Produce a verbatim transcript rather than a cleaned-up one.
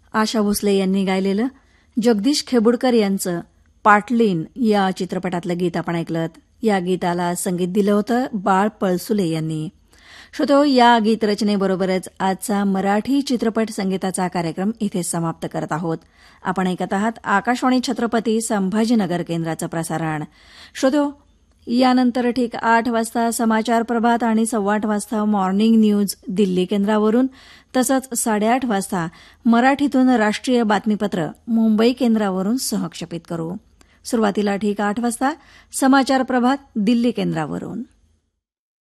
आशा भोसले यांनी गायलेलं जगदीश खेबुडकर यांचं पाटलीन या चित्रपटातलं गीत आपण ऐकलं. या गीताला संगीत दिलं होतं बाळ पळसुले यांनी. श्रोतो, या गीतरचनेबरोबरच आजचा मराठी चित्रपट संगीताचा कार्यक्रम इथे समाप्त करत आहोत. आपण ऐकत आहात आकाशवाणी छत्रपती संभाजीनगर केंद्राचं प्रसारण. श्रोतो, यानंतर ठीक आठ वाजता समाचार प्रभात आणि सव्वा आठ वाजता मॉर्निंग न्यूज दिल्ली केंद्रावरून, तसंच साडेआठ वाजता मराठीतून राष्ट्रीय बातमीपत्र मुंबई केंद्रावरून सहक्षेपित करू. सुरुवातीला ठीक आठ वाजता समाचार प्रभात दिल्ली केंद्रावरून.